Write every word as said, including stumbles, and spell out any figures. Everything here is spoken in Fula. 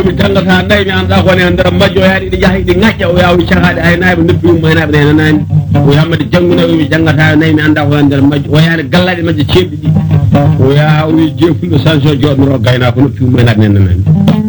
mi jangata day mi anda ko ne andara majjo yaadi di jahi di ngacca o yawi cahade ay naabe noppi um maynabe ne nani o yamade janguna mi jangata nay mi anda ko andara majjo o yaade gallade majjo cebbi di o yaa o jeefulo sanso jodnoro gayna ko noppi um maynabe ne nani